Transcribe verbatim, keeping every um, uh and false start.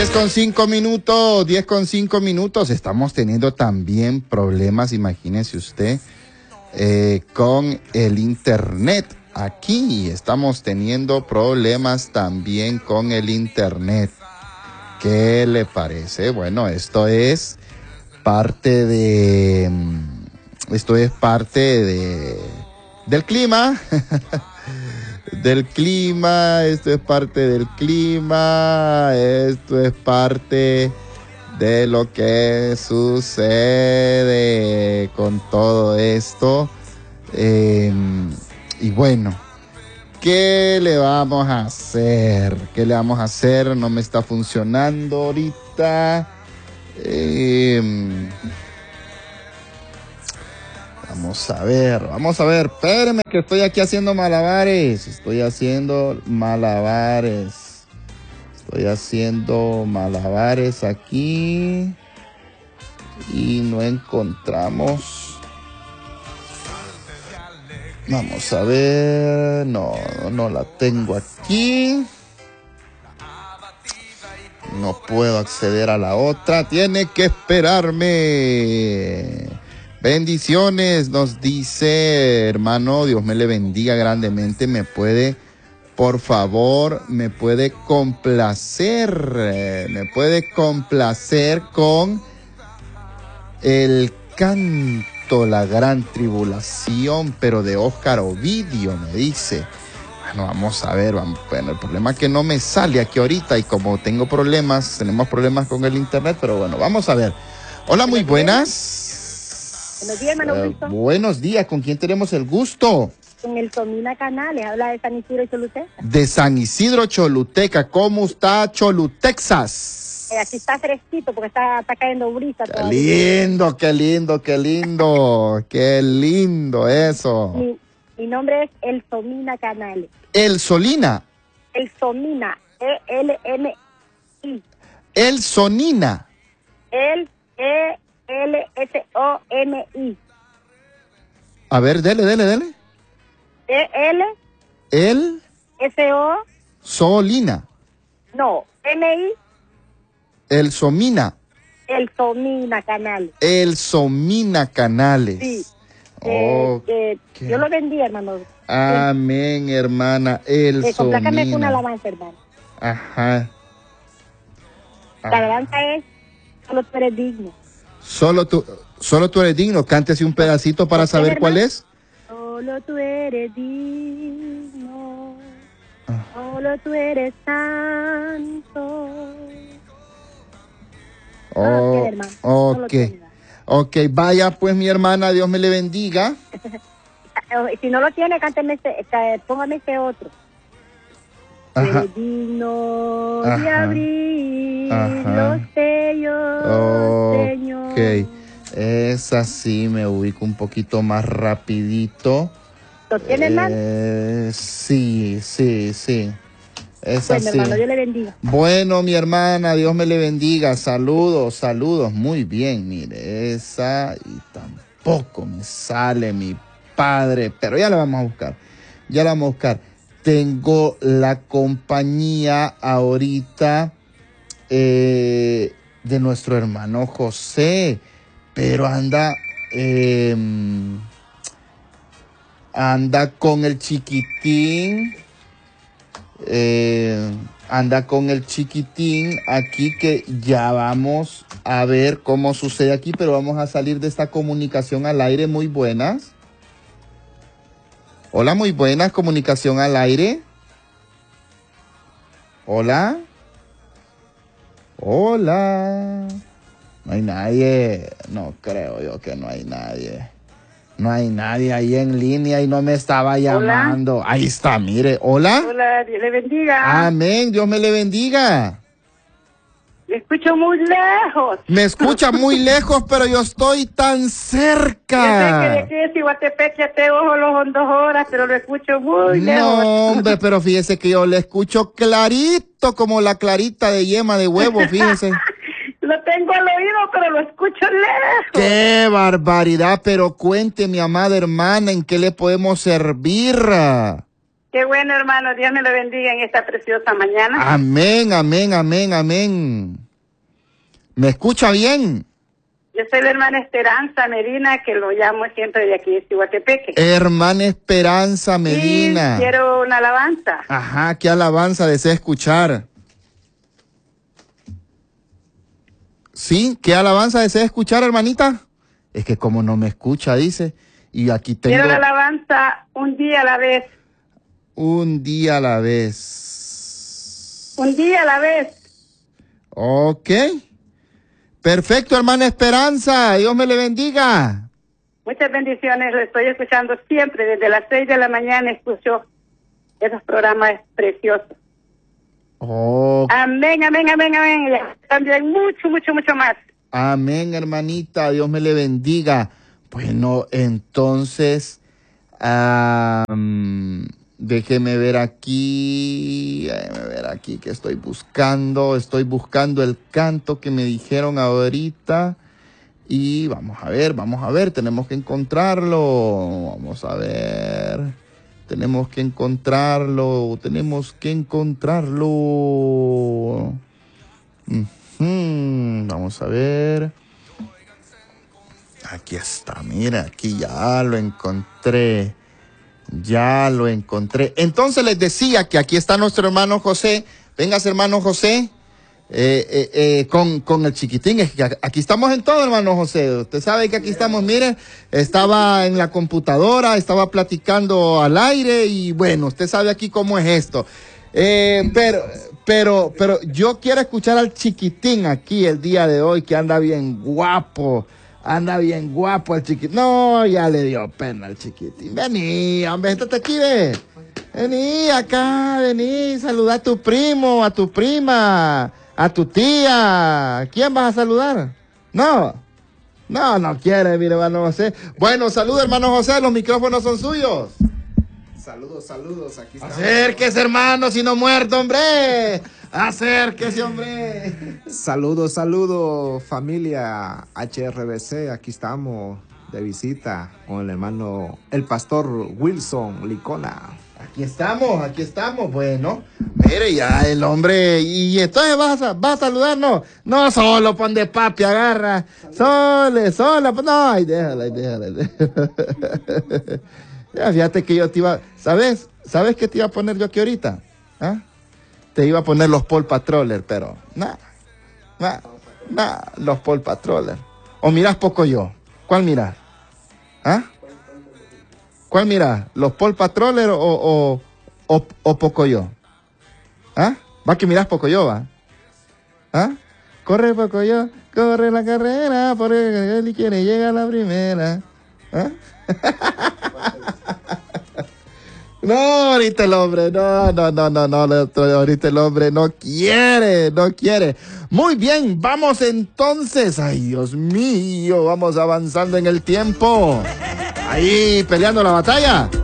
diez con cinco minutos, diez con cinco minutos. Estamos teniendo también problemas, imagínese usted, eh, con el internet. Aquí estamos teniendo problemas también con el internet. ¿Qué le parece? Bueno, esto es parte de... Esto es parte de del clima. Del clima, esto es parte del clima, esto es parte de lo que sucede con todo esto. Eh, y bueno, ¿qué le vamos a hacer? ¿Qué le vamos a hacer? No me está funcionando ahorita. Eh, Vamos a ver, vamos a ver, espérenme que estoy aquí haciendo malabares, estoy haciendo malabares, estoy haciendo malabares aquí y no encontramos. Vamos a ver, no, no la tengo aquí. No puedo acceder a la otra, tiene que esperarme. Bendiciones, nos dice hermano, Dios me le bendiga grandemente. Me puede, por favor, me puede complacer, eh, me puede complacer con el canto La Gran Tribulación, pero de Óscar Ovidio, me dice. Bueno, vamos a ver, vamos. Bueno, el problema es que no me sale aquí ahorita y como tengo problemas, tenemos problemas con el internet, pero bueno, vamos a ver. Hola, muy buenas. Buenos días, hermano Uh, Cristo. buenos días, ¿con quién tenemos el gusto? Con el Tomina Canales, habla de San Isidro Choluteca. De San Isidro Choluteca, ¿cómo está Cholutexas? Eh, aquí está fresquito porque está, está cayendo brisa Qué todavía. lindo, qué lindo, qué lindo, qué lindo eso. Mi, mi nombre es El Tomina Canales. El Solina. El Tomina, E L M I. El Sonina. El E L S O M I. A ver, dele, dele, dele. E L El S O. Solina. No, M I. El Somina. El Tomina Canales. El Somina Canales. Sí. Oh, Eh, eh, Dios lo bendiga, hermano. amén, hermana. El Eh, complácame con una Somina. alabanza, hermano. Ajá. La alabanza es solo tú eres digno. Solo tú, solo tú eres digno. Cántese un pedacito para saber cuál es. Solo tú eres digno. Ah. Solo tú eres santo. Oh, Ok, hermano. Solo ok. tú eres. Ok, vaya pues mi hermana, Dios me le bendiga. Si no lo tiene, cánteme ese, eh, póngame ese otro. Ajá. Eres digno Ajá. de abrir Ajá. los sellos, Señor. Ok, esa sí me ubico un poquito más rapidito. ¿Lo tiene, hermano? Eh, sí, sí, sí. Esa Bueno, sí. hermano, Dios le bendiga. Bueno, mi hermana, Dios me le bendiga. Saludos, saludos. Muy bien, mire, esa y tampoco me sale mi padre, pero ya la vamos a buscar. Ya la vamos a buscar. Tengo la compañía ahorita eh, de nuestro hermano José, pero anda, eh, anda con el chiquitín. Eh, anda con el chiquitín aquí, que ya vamos a ver cómo sucede aquí, pero vamos a salir de esta comunicación al aire. Muy buenas. Hola, muy buenas, comunicación al aire. Hola. Hola. No hay nadie. No creo yo que no hay nadie. No hay nadie ahí en línea y no me estaba llamando. Hola. Ahí está, mire. Hola. Hola, Dios le bendiga. Amén, Dios me le bendiga. Le escucho muy lejos. Me escucha muy lejos, pero yo estoy tan cerca. Yo sé que de aquí es Iguatepec, ya te ojo los dos horas, pero lo escucho muy no, lejos. No, hombre, pero fíjese que yo le escucho clarito, como la clarita de yema de huevo, fíjese. Lo tengo al oído, pero lo escucho lejos. ¡Qué barbaridad! Pero cuente, mi amada hermana, ¿en qué le podemos servir? Qué bueno, hermano. Dios me lo bendiga en esta preciosa mañana. Amén, amén, amén, amén. ¿Me escucha bien? Yo soy la hermana Esperanza Medina, que lo llamo siempre de aquí de Cihuatepeque. Hermana Esperanza Medina. Y quiero una alabanza. Ajá, ¿qué alabanza desea escuchar? ¿Sí? ¿Qué alabanza desea escuchar, hermanita? Es que como no me escucha, dice. Y aquí tengo... Quiero la alabanza un día a la vez. Un día a la vez. Un día a la vez. Ok. Perfecto, hermana Esperanza. Dios me le bendiga. Muchas bendiciones. Lo estoy escuchando siempre. Desde las seis de la mañana escucho esos programas preciosos. Oh. Amén, amén, amén, amén. Y también mucho, mucho, mucho más. Amén, hermanita. Dios me le bendiga. Bueno, entonces, um, déjeme ver aquí, déjeme ver aquí que estoy buscando, estoy buscando el canto que me dijeron ahorita y vamos a ver, vamos a ver, tenemos que encontrarlo, vamos a ver, tenemos que encontrarlo, tenemos que encontrarlo. Uh-huh. Vamos a ver. Aquí está, mira, aquí ya lo encontré. Ya lo encontré. Entonces les decía que aquí está nuestro hermano José. Vengas, hermano José, eh, eh, eh, con, con el chiquitín. Es que aquí estamos en todo, hermano José. Usted sabe que aquí estamos, mire, estaba en la computadora, estaba platicando al aire y bueno, usted sabe aquí cómo es esto. Eh, pero, pero, pero yo quiero escuchar al chiquitín aquí el día de hoy, que anda bien guapo. Anda bien guapo el chiquitín. No, ya le dio pena al chiquitín. Vení, hombre, siéntate aquí, ve. Vení acá, vení, saluda a tu primo, a tu prima, a tu tía. ¿A quién vas a saludar? No, no, no quiere, mire, hermano José. Bueno, saluda, hermano José, los micrófonos son suyos. Saludos, saludos, aquí estamos. Acérquese, hermano, si no muerto, hombre. Acérquese, hombre. Saludos, saludos, familia H R B C. Aquí estamos de visita con el hermano, el pastor Wilson Licona. Aquí estamos, aquí estamos. Bueno, mire ya el hombre. Y entonces vas a, vas a saludar, no. No solo pon de papi, agarra. Sole, sola. No, ay, déjala, déjala. déjala. Ya, fíjate que yo te iba, ¿sabes? ¿Sabes qué te iba a poner yo aquí ahorita? ¿Ah? Te iba a poner los Paw Patroller, pero nada, nada, nada, los Paw Patroller. ¿O mirás Pocoyo? ¿Cuál mirás? ¿Ah? ¿Cuál mirás? ¿Los Paw Patroller o, o, o, o Pocoyo? ¿Ah? Va que mirás Pocoyo, va. ¿Ah? Corre Pocoyo, corre la carrera, porque él quiere llegar a la primera. ¿Ah? No, ahorita el hombre, no, no, no, no, no, ahorita el hombre no quiere, no quiere. Muy bien, vamos entonces, ay Dios mío, vamos avanzando en el tiempo. Ahí, peleando la batalla.